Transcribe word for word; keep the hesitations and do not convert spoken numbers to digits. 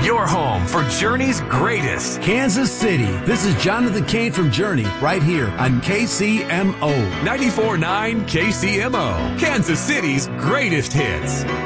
your home for Journey's greatest. Kansas City. This is Jonathan Kane from Journey, right here on K C M O. ninety-four point nine K C M O, Kansas City's greatest hits.